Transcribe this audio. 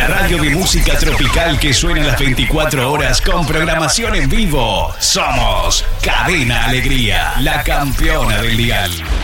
La radio de música tropical que suena las 24 horas con programación en vivo. Somos Cadena Alegría, la campeona del dial.